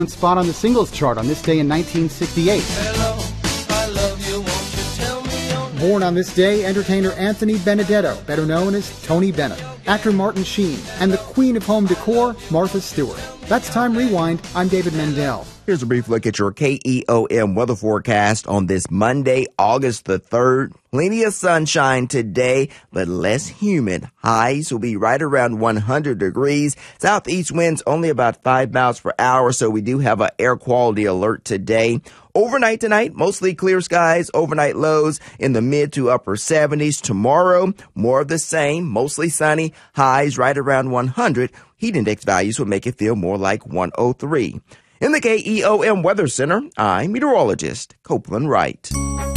spot on the singles chart on this day in 1968. Hello, I love you, won't you tell me your name? Born on this day, entertainer Anthony Benedetto, better known as Tony Bennett, actor Martin Sheen, and the queen of home decor, Martha Stewart. That's Time Rewind. I'm David Mendel. Here's a brief look at your KEOM weather forecast on this Monday, August the 3rd. Plenty of sunshine today, but less humid. Highs will be right around 100 degrees. Southeast winds only about 5 miles per hour, so we do have an air quality alert today. Overnight tonight, mostly clear skies. Overnight lows in the mid to upper 70s. Tomorrow, more of the same, mostly sunny. Highs right around 100. Heat index values will make it feel more like 103. In the KEOM Weather Center, I'm meteorologist Copeland Wright.